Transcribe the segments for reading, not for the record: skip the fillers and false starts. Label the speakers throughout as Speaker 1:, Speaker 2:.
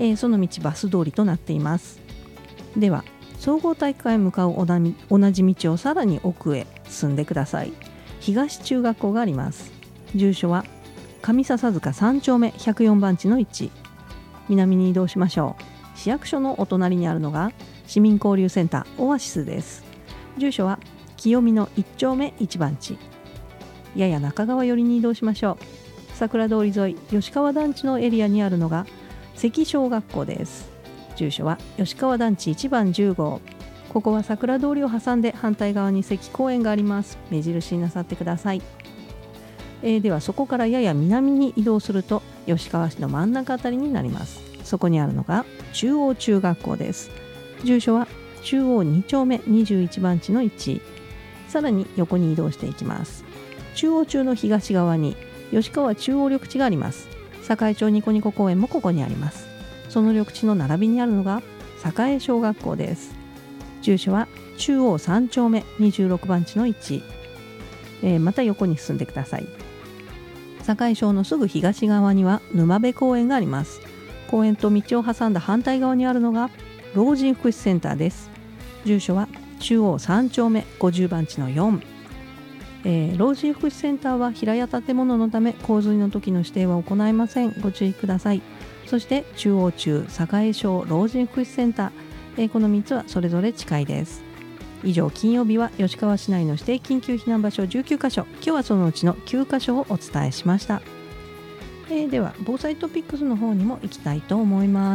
Speaker 1: その道バス通りとなっています。では総合体育館へ向かう同じ道をさらに奥へ進んでください。東中学校があります。住所は上笹塚3丁目104番地の1。南に移動しましょう。市役所のお隣にあるのが市民交流センターオアシスです。住所は清見の1丁目1番地。やや中川寄りに移動しましょう。桜通り沿い吉川団地のエリアにあるのが関小学校です。住所は吉川団地1番10号。ここは桜通りを挟んで反対側に関公園があります。目印になさってください。ではそこからやや南に移動すると吉川市の真ん中あたりになります。そこにあるのが中央中学校です。住所は中央2丁目21番地の1。さらに横に移動していきます。中央中の東側に吉川中央緑地があります。栄町ニコニコ公園もここにあります。その緑地の並びにあるのが栄小学校です。住所は中央3丁目26番地の1。また横に進んでください。栄小のすぐ東側には沼部公園があります。公園と道を挟んだ反対側にあるのが老人福祉センターです。住所は中央3丁目50番地の4。老人福祉センターは平屋建物のため洪水の時の指定は行いません。ご注意ください。そして中央中、栄小、老人福祉センター、この3つはそれぞれ近いです。以上、金曜日は吉川市内の指定緊急避難場所19カ所、今日はそのうちの9カ所をお伝えしました。では防災トピックスの方にも行きたいと思います。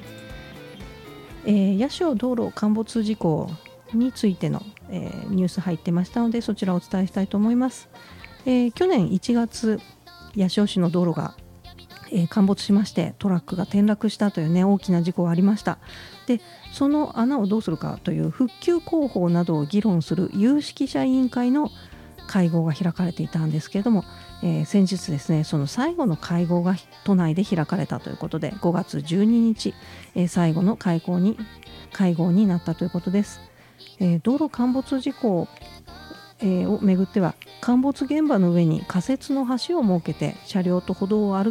Speaker 1: 八潮道路陥没事故についての、ニュース入ってましたので、そちらをお伝えしたいと思います。去年1月八潮市の道路が陥没しまして、トラックが転落したというね、大きな事故がありました。でその穴をどうするかという復旧工法などを議論する有識者委員会の会合が開かれていたんですけれども、先日ですね、その最後の会合が都内で開かれたということで、5月12日、最後の会合になったということです。道路陥没事故をめぐっては、陥没現場の上に仮設の橋を設けて車両と歩道を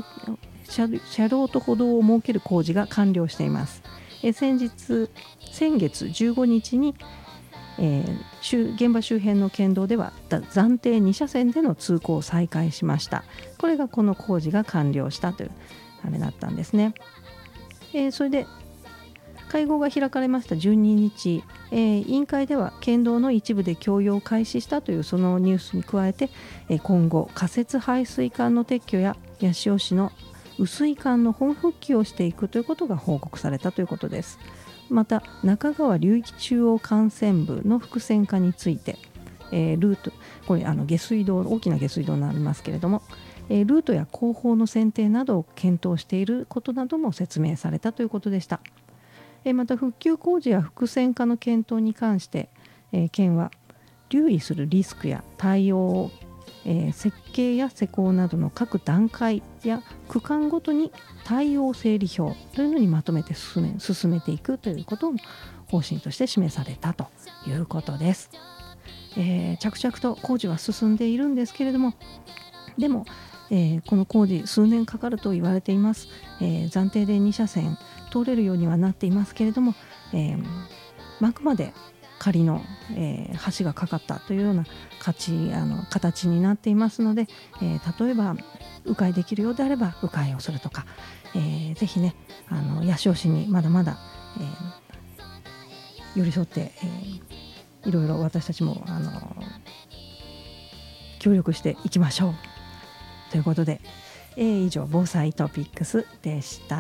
Speaker 1: 設ける工事が完了しています。先月15日に、現場周辺の県道では暫定2車線での通行を再開しました。これがこの工事が完了したというあれだったんですね。それで会合が開かれました12日、委員会では県道の一部で供用を開始したというそのニュースに加えて、今後仮設排水管の撤去や八潮市の雨水管の本復旧をしていくということが報告されたということです。また中川流域中央幹線部の複線化について、ルート、これ下水道、大きな下水道になりますけれども、ルートや工法の選定などを検討していることなども説明されたということでした。また復旧工事や複線化の検討に関して、県は留意するリスクや対応を、設計や施工などの各段階や区間ごとに対応整理表というのにまとめて進めていくということを方針として示されたということです。着々と工事は進んでいるんですけれども、でも、この工事数年かかると言われています。暫定で2車線通れるようにはなっていますけれども、あくまで仮の、橋がかかったというような形になっていますので、例えば迂回できるようであれば迂回をするとか、ぜひね、八潮市にまだまだ、寄り添って、いろいろ私たちも協力していきましょうということで、以上防災トピックスでした。